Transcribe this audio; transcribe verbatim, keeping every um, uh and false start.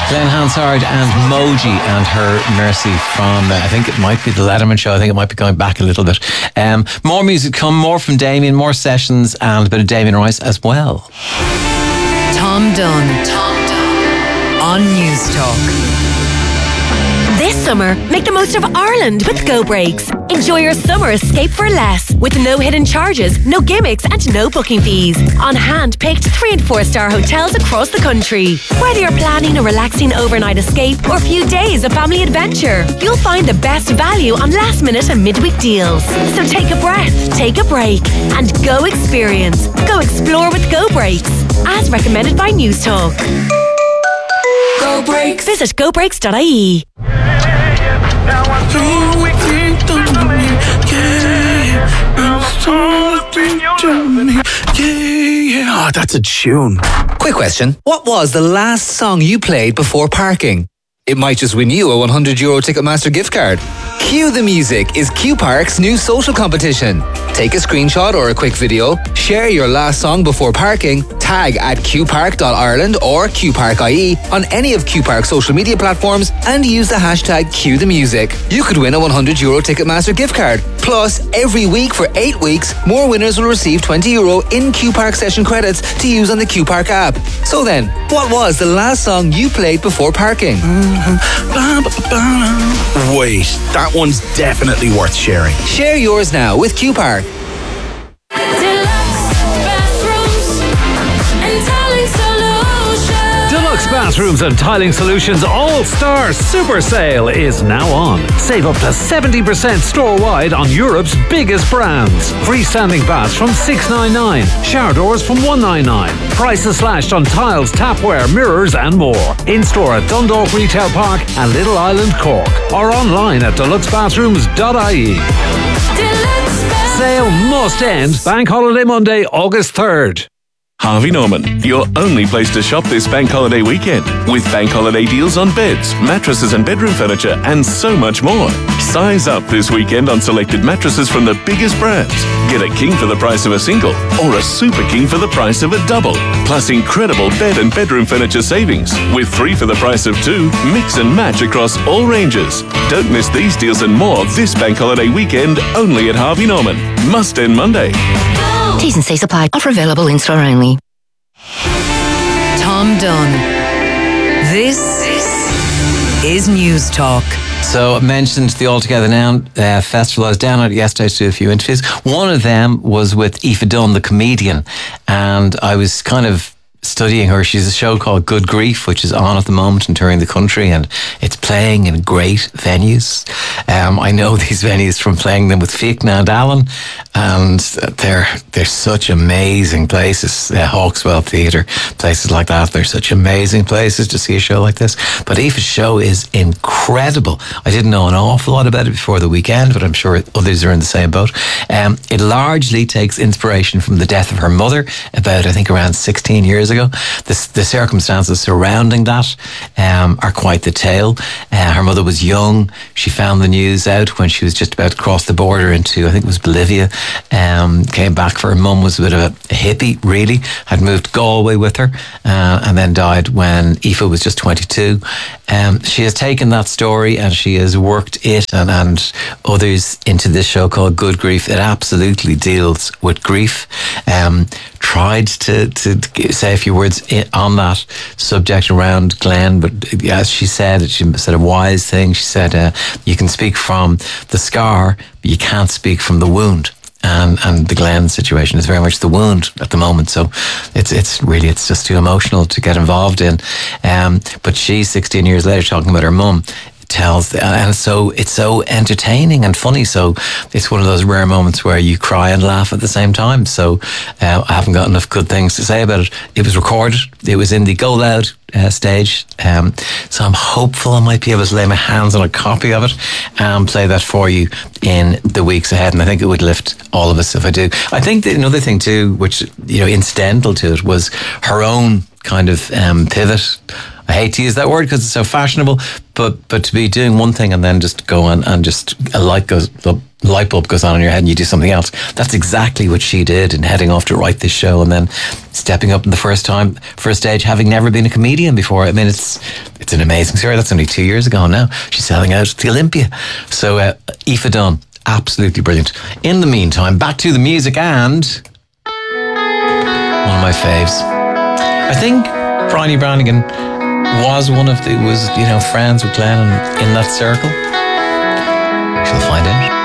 Glenn Hansard and Moji and Her Mercy from, uh, I think it might be the Letterman Show. I think it might be going back a little bit. Um, more music come, more from Damien, more sessions, and a bit of Damien Rice as well. Tom Dunn. Tom Dunn. On News Talk. This summer, make the most of Ireland with Go Breaks. Enjoy your summer escape for less with no hidden charges, no gimmicks and no booking fees. On hand-picked three and four star hotels across the country. Whether you're planning a relaxing overnight escape or a few days of family adventure, you'll find the best value on last minute and midweek deals. So take a breath, take a break and go experience. Go explore with Go Breaks. As recommended by News Talk. Go Breaks. Visit go breaks dot I E. Oh, that's a tune. Quick question. What was the last song you played before parking? It might just win you a one hundred euro Ticketmaster gift card. Cue the Music is Q Park's new social competition. Take a screenshot or a quick video, share your last song before parking, tag at q park dot ireland or q park I E on any of Q Park's social media platforms and use the hashtag Cue the Music. You could win a one hundred euro Ticketmaster gift card. Plus, every week for eight weeks, more winners will receive twenty euro in Q Park session credits to use on the Q Park app. So then, what was the last song you played before parking? Wait, that one's definitely worth sharing. Share yours now with Q Park. Deluxe Bathrooms and Tiling Solutions All-Star Super Sale is now on. Save up to seventy percent store-wide on Europe's biggest brands. Freestanding baths from six ninety-nine, shower doors from one ninety-nine. Prices slashed on tiles, tapware, mirrors and more. In-store at Dundalk Retail Park and Little Island, Cork. Or online at deluxe bathrooms dot I E. Sale must end Bank Holiday Monday, August third. Harvey Norman, your only place to shop this bank holiday weekend, with bank holiday deals on beds, mattresses and bedroom furniture, and so much more. Size up this weekend on selected mattresses from the biggest brands. Get a king for the price of a single, or a super king for the price of a double. Plus incredible bed and bedroom furniture savings, with three for the price of two. Mix and match across all ranges. Don't miss these deals and more this bank holiday weekend, only at Harvey Norman. Must end Monday. T's and C's apply. Offer available in store only. Tom Dunn. This is News Talk. So I mentioned the All Together Now uh, festival. I was down at yesterday to do a few interviews. One of them was with Aoife Dunn, the comedian, and I was kind of studying her. She's a show called Good Grief, which is on at the moment and touring the country, and it's playing in great venues. Um, I know these venues from playing them with Fiachna and Alan, and they're they're such amazing places. Uh, Hawkswell Theatre, places like that. They're such amazing places to see a show like this. But Aoife's show is incredible. I didn't know an awful lot about it before the weekend, but I'm sure others are in the same boat. Um, it largely takes inspiration from the death of her mother about, I think, around sixteen years ago. The, the circumstances surrounding that um, are quite the tale. Uh, her mother was young. She found the news out when she was just about to cross the border into, I think it was Bolivia. Um, came back for her mum, was a bit of a, a hippie, really. Had moved to Galway with her uh, and then died when Aoife was just twenty-two. Um, she has taken that story and she has worked it and, and others into this show called Good Grief. It absolutely deals with grief. Um, tried to, to say a few words on that subject around Glenn, but as she said, she said a wise thing. She said, uh, you can speak from the scar, but you can't speak from the wound. And and the Glenn situation is very much the wound at the moment, so it's it's really it's just too emotional to get involved in. Um, but she's sixteen years later talking about her mum. Tells and so it's so entertaining and funny, so it's one of those rare moments where you cry and laugh at the same time. So uh, I haven't got enough good things to say about it. It was recorded, it was in the Go Loud uh, stage, um, so I'm hopeful I might be able to lay my hands on a copy of it and play that for you in the weeks ahead, and I think it would lift all of us if I do. I think that another thing too, which, you know, incidental to it, was her own kind of um, pivot. I hate to use that word because it's so fashionable, but but to be doing one thing and then just go on and just a light goes, light bulb goes on in your head and you do something else. That's exactly what she did in heading off to write this show and then stepping up in the first time, first stage, having never been a comedian before. I mean, it's it's an amazing story. That's only two years ago now. She's selling out at the Olympia. So, uh, Aoife Dunn, absolutely brilliant. In the meantime, back to the music and one of my faves. I think Bryony Brannigan was one of the, was, you know, friends with Glenn and in that circle. She'll find out.